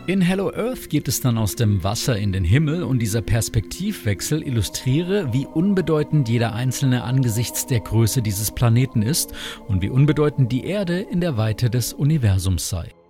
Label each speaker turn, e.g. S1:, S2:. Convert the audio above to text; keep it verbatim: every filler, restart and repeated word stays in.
S1: In Hello Earth geht es dann aus dem Wasser in den Himmel und dieser Perspektivwechsel illustriere, wie unbedeutend jeder Einzelne angesichts der Größe dieses Planeten ist und wie unbedeutend die Erde in der Weite des Universums sei.